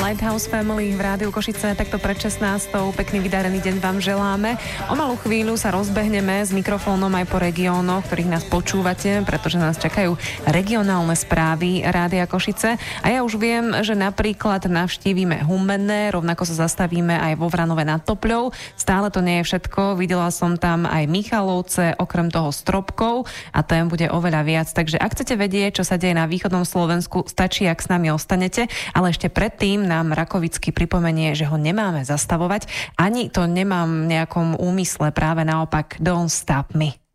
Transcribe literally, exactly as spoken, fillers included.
Lighthouse Family v Rádiu Košice, takto pred šestnástou. Pekný vydarený deň vám želáme. O malú chvíľu sa rozbehneme s mikrofónom aj po regiónoch, ktorých nás počúvate, pretože nás čakajú regionálne správy Rádia Košice. A ja už viem, že napríklad navštívime Humenné, rovnako sa zastavíme aj vo Vranove nad Topľou. Stále to nie je všetko. Videla som tam aj Michalovce, okrem toho Stropkov, a tém bude oveľa viac. Takže ak chcete vedieť, čo sa deje na východnom Slovensku, stačí, ak s nami ostanete. Ale ešte predtým nám Rakovický pripomenie, že ho nemáme zastavovať. Ani to nemám v nejakom úmysle, práve naopak, don't stop me.